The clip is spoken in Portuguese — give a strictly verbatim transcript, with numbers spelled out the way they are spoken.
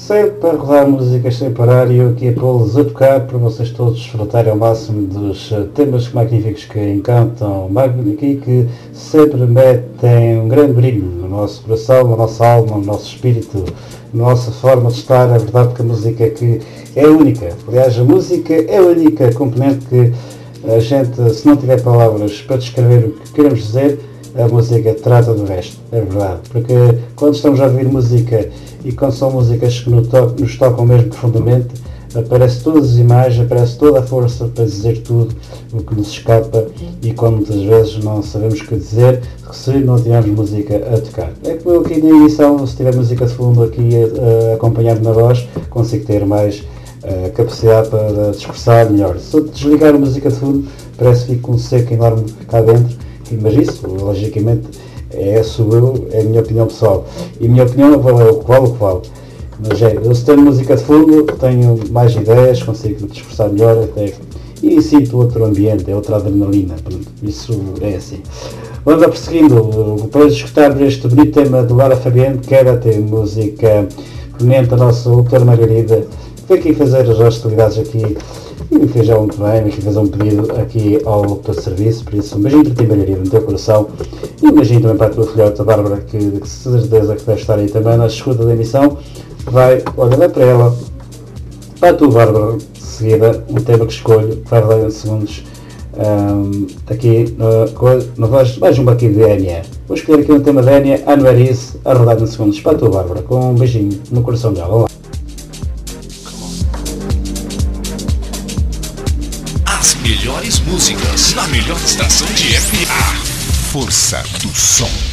Sempre para rodar músicas sem parar e eu aqui a pô-los a tocar para vocês todos desfrutarem ao máximo dos uh, temas magníficos que encantam aqui, que sempre metem um grande brilho no nosso coração, na nossa alma, no nosso espírito, na nossa forma de estar. É verdade que a música aqui é única. Aliás, a música é a única componente que a gente, se não tiver palavras para descrever o que queremos dizer, a música trata do resto. É verdade. Porque quando estamos a ouvir música e quando são músicas que nos tocam, nos tocam mesmo profundamente, aparece todas as imagens, aparece toda a força para dizer tudo o que nos escapa e quando muitas vezes não sabemos o que dizer se não tivermos música a tocar. É como eu aqui na edição, se tiver música de fundo aqui a, a acompanhar na voz, consigo ter mais uh, capacidade para discursar melhor. Se eu desligar a música de fundo, parece que fica um seco enorme cá dentro, mas isso, logicamente, é sou eu, é a minha opinião pessoal. E a minha opinião vale o que vale o que vale. Mas é, eu se tenho música de fundo, tenho mais ideias, consigo discursar melhor até, e sinto outro ambiente, é outra adrenalina. Pronto, isso é assim. Vamos a prosseguindo, depois de escutar este bonito tema de Lara Fabiano, que era ter música proveniente da nossa doutora Margarida, que veio aqui fazer as hostilidades aqui e me fez já muito bem, me fez um pedido aqui ao doutor de serviço, por isso um beijinho para ti, Margarida, no teu coração, e um beijinho também para a tua filhota, a Bárbara, que de certeza que deve estar aí também na escuta da emissão. Vai, olha, vai para ela, para a tua Bárbara, de seguida, um tema que escolho, que vai rodar em segundos, um, aqui, no, no, mais um aqui de Enya. Vou escolher aqui um tema de Enya, Anueris, a rodar em segundos, para a tua Bárbara, com um beijinho no coração dela. Vamos lá. As melhores músicas na melhor estação de F A. Força do Som.